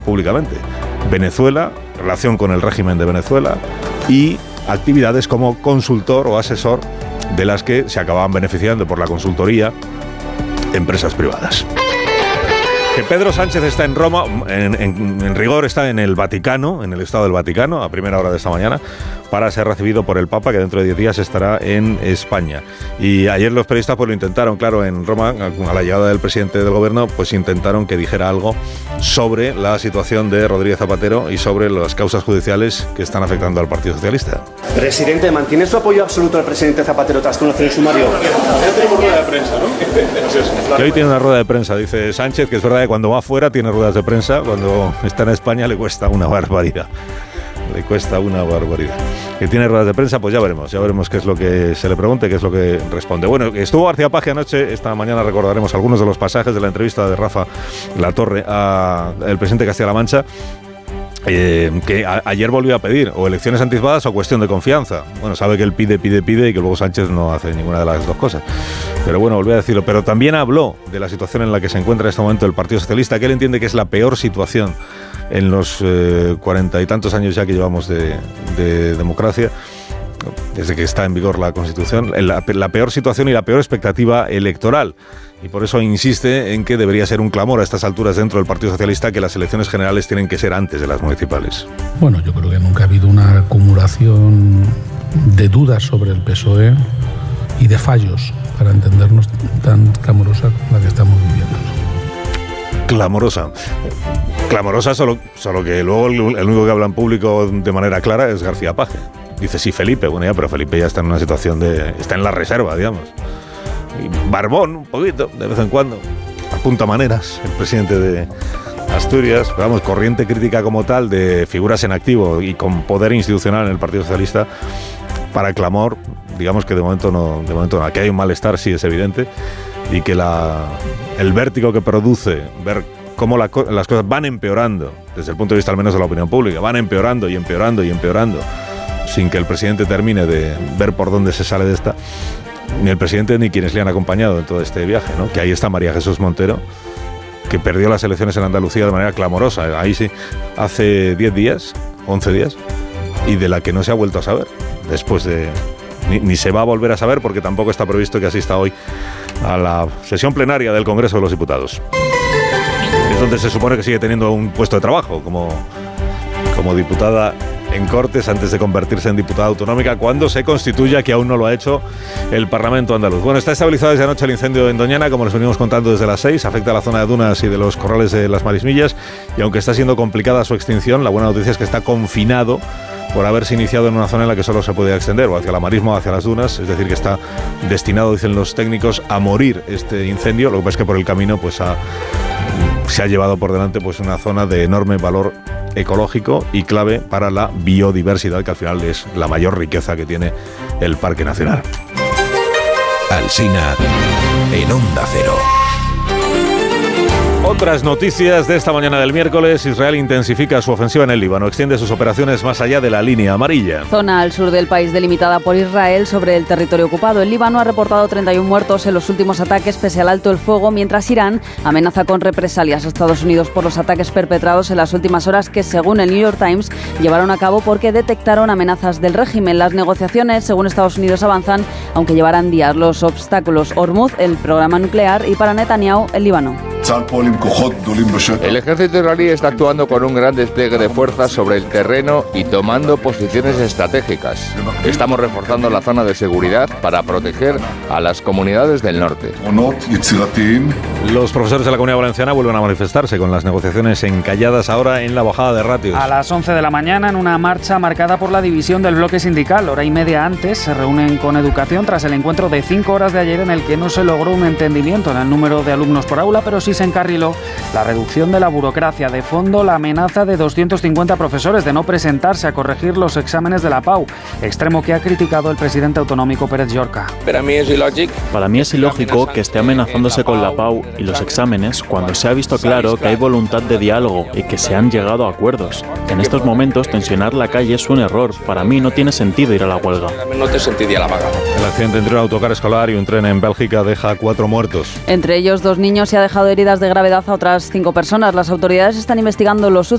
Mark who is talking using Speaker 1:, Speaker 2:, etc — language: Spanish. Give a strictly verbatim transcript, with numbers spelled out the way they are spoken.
Speaker 1: públicamente. Venezuela, relación con el régimen de Venezuela y actividades como consultor o asesor de las que se acababan beneficiando por la consultoría empresas privadas. Que Pedro Sánchez está en Roma, en, en, en rigor está en el Vaticano, en el Estado del Vaticano, a primera hora de esta mañana, para ser recibido por el Papa, que dentro de diez días estará en España. Y ayer los periodistas pues lo intentaron, claro, en Roma, a la llegada del presidente del gobierno, pues intentaron que dijera algo sobre la situación de Rodríguez Zapatero y sobre las causas judiciales que están afectando al Partido Socialista.
Speaker 2: Presidente, ¿mantiene su apoyo absoluto al presidente Zapatero tras conocer el sumario?
Speaker 3: Ya tenemos rueda de prensa, ¿no?
Speaker 1: Que hoy tiene una rueda de prensa, dice Sánchez, que es verdad que cuando va fuera tiene ruedas de prensa, cuando está en España le cuesta una barbaridad. Le cuesta una barbaridad. Que tiene ruedas de prensa, pues ya veremos, ya veremos qué es lo que se le pregunte, qué es lo que responde. Bueno, estuvo García Paje anoche, esta mañana recordaremos algunos de los pasajes de la entrevista de Rafa Latorre al presidente de Castilla-La Mancha. Eh, que a, ayer volvió a pedir o elecciones anticipadas o cuestión de confianza. Bueno, sabe que él pide, pide, pide y que luego Sánchez no hace ninguna de las dos cosas. Pero bueno, volvió a decirlo. Pero también habló de la situación en la que se encuentra en este momento el Partido Socialista, que él entiende que es la peor situación en los eh, cuarenta y tantos años ya que llevamos de, de democracia, desde que está en vigor la Constitución, la, la peor situación y la peor expectativa electoral. Y por eso insiste en que debería ser un clamor a estas alturas dentro del Partido Socialista que las elecciones generales tienen que ser antes de las municipales.
Speaker 4: Bueno, yo creo que nunca ha habido una acumulación de dudas sobre el P S O E y de fallos, para entendernos, tan clamorosa como la que estamos viviendo.
Speaker 1: Clamorosa. Clamorosa, solo, solo que luego el, el único que habla en público de manera clara es García Paje. Dice, sí, Felipe, bueno ya, pero Felipe ya está en una situación de... está en la reserva, digamos. Y Barbón, un poquito, de vez en cuando. Apunta maneras, el presidente de Asturias. Pero vamos, corriente crítica como tal de figuras en activo y con poder institucional en el Partido Socialista para clamor, digamos que de momento no, de momento no. Aquí hay un malestar, sí, es evidente, y que la, el vértigo que produce ver cómo la, las cosas van empeorando, desde el punto de vista al menos de la opinión pública, van empeorando y empeorando y empeorando, sin que el presidente termine de ver por dónde se sale de esta, ni el presidente ni quienes le han acompañado en todo este viaje, ¿no? Que ahí está María Jesús Montero, que perdió las elecciones en Andalucía de manera clamorosa, ahí sí, hace diez días, once días, y de la que no se ha vuelto a saber, después de... Ni, ni se va a volver a saber porque tampoco está previsto que asista hoy a la sesión plenaria del Congreso de los Diputados. Es donde se supone que sigue teniendo un puesto de trabajo como, como diputada en Cortes antes de convertirse en diputada autonómica cuando se constituya, que aún no lo ha hecho el Parlamento andaluz. Bueno, está estabilizado desde anoche el incendio en Doñana, como les venimos contando desde las seis, afecta a la zona de dunas y de los corrales de las Marismillas, y aunque está siendo complicada su extinción, la buena noticia es que está confinado por haberse iniciado en una zona en la que solo se puede extender, o hacia la marisma o hacia las dunas, es decir, que está destinado, dicen los técnicos, a morir este incendio. Lo que pasa es que por el camino pues ha, se ha llevado por delante pues una zona de enorme valor ecológico y clave para la biodiversidad, que al final es la mayor riqueza que tiene el Parque Nacional.
Speaker 5: Alsina en Onda Cero.
Speaker 1: Otras noticias de esta mañana del miércoles. Israel intensifica su ofensiva en el Líbano, extiende sus operaciones más allá de la línea amarilla.
Speaker 6: Zona al sur del país delimitada por Israel sobre el territorio ocupado. El Líbano ha reportado treinta y uno muertos en los últimos ataques pese al alto el fuego, mientras Irán amenaza con represalias a Estados Unidos por los ataques perpetrados en las últimas horas que, según el New York Times, llevaron a cabo porque detectaron amenazas del régimen. Las negociaciones, según Estados Unidos, avanzan, aunque llevarán días. Los obstáculos: Hormuz, el programa nuclear, y para Netanyahu, el Líbano.
Speaker 7: El ejército israelí está actuando con un gran despliegue de fuerzas sobre el terreno y tomando posiciones estratégicas. Estamos reforzando la zona de seguridad para proteger a las comunidades del norte.
Speaker 1: Los profesores de la Comunidad Valenciana vuelven a manifestarse con las negociaciones encalladas ahora en la bajada de ratios.
Speaker 8: A las once de la mañana, en una marcha marcada por la división del bloque sindical. Hora y media antes se reúnen con Educación tras el encuentro de cinco horas de ayer en el que no se logró un entendimiento en el número de alumnos por aula, pero sí se encarriló la reducción de la burocracia. De fondo, la amenaza de doscientos cincuenta profesores de no presentarse a corregir los exámenes de la P A U, extremo que ha criticado el presidente autonómico Pérez Llorca.
Speaker 9: Para mí es ilógico.
Speaker 10: Para mí es ilógico que esté amenazándose con la P A U y los exámenes cuando se ha visto claro que hay voluntad de diálogo y que se han llegado a acuerdos. En estos momentos, tensionar la calle es un error. Para mí no tiene sentido ir a la huelga.
Speaker 9: No te sentiría la vaga.
Speaker 1: El accidente entre un autocar escolar y un tren en Bélgica deja cuatro muertos.
Speaker 6: Entre ellos dos niños, y ha dejado heridas de gravedad a otras cinco personas. Las autoridades están investigando lo sucedido